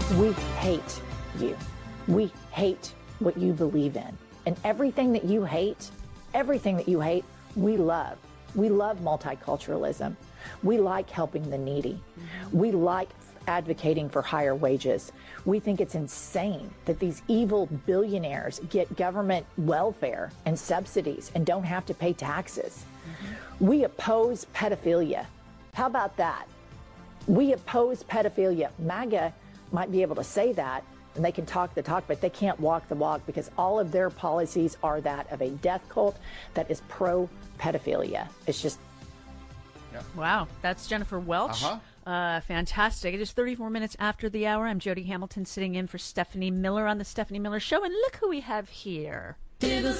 We hate you. We hate what you believe in. And everything that you hate, we love. We love multiculturalism. We like helping the needy. We like advocating for higher wages. We think it's insane that these evil billionaires get government welfare and subsidies and don't have to pay taxes. We oppose pedophilia. How about that? We oppose pedophilia. MAGA might be able to say that, and they can talk the talk, but they can't walk the walk, because all of their policies are that of a death cult that is pro-pedophilia. It's just... Wow, that's Jennifer Welch. Fantastic. It is 34 minutes after the hour. I'm Jody Hamilton, sitting in for Stephanie Miller on the Stephanie Miller Show, and look who we have here.